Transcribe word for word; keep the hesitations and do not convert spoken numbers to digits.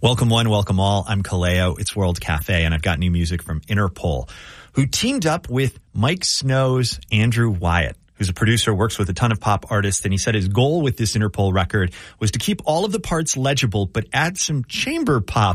Welcome one, welcome all. I'm Kaleo. It's World Cafe, and I've got new music from Interpol, who teamed up with Mike Snow's Andrew Wyatt, who's a producer, works with a ton of pop artists, and he said his goal with this Interpol record was to keep all of the parts legible, but add some chamber pop